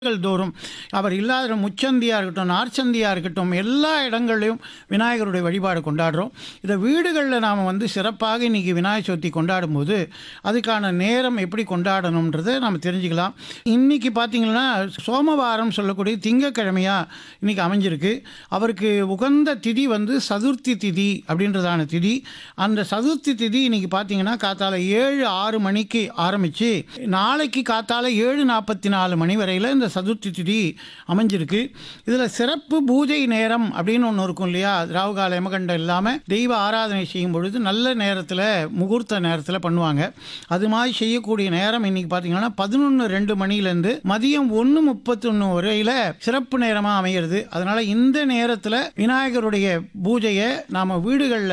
தோறும் அவர் இல்லாத முச்சந்தியாக இருக்கட்டும், நார்ச்சந்தியாக இருக்கட்டும், எல்லா இடங்கள்லையும் விநாயகருடைய வழிபாடு கொண்டாடுறோம். இதை வீடுகளில் நாம் சிறப்பாக இன்றைக்கி விநாயகர் சதுர்த்தி கொண்டாடும் போது அதுக்கான நேரம் எப்படி கொண்டாடணுன்றதை நம்ம தெரிஞ்சுக்கலாம். இன்றைக்கி பார்த்திங்கன்னா சோமவாரம் சொல்லக்கூடிய திங்கக்கிழமையாக இன்றைக்கி அமைஞ்சிருக்கு. அவருக்கு உகந்த திதி சதுர்த்தி திதி அப்படின்றதான திதி. அந்த சதுர்த்தி திதி இன்றைக்கி பார்த்திங்கன்னா காத்தால 7-6 மணிக்கு ஆரம்பித்து நாளைக்கு காத்தால 7:44 மணி வரையில் இந்த சதுர்த்தி திதி அமைஞ்சிருக்கு. இதில் சிறப்பு பூஜை நேரம் அப்படின்னு ஒன்று இருக்கும் இல்லையா? ராவுகால யமகண்டம் இல்லாமல் தெய்வ ஆராதனை செய்யும் பொழுது நல்ல நேரத்தில், முகூர்த்த நேரத்தில் பண்ணுவாங்க. அது மாதிரி செய்யக்கூடிய நேரம் இன்றைக்கி பார்த்தீங்கன்னா 11:02 மணிலேருந்து மதியம் 1:31 வரையில் சிறப்பு நேரமாக அமைகிறது. அதனால் இந்த நேரத்தில் விநாயகருடைய பூஜையை நாம் வீடுகளில்